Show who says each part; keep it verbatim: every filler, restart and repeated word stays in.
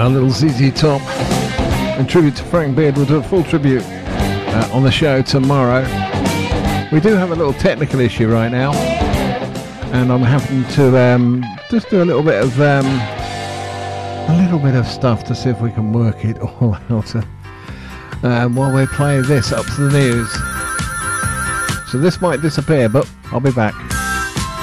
Speaker 1: A little Z Z Top in tribute to Frank Beard. We'll do a full tribute uh, on the show tomorrow. We do have a little technical issue right now, and I'm having to um, just do a little bit of um, a little bit of stuff to see if we can work it all out um, while we're playing this up to the news. So this might disappear, but I'll be back.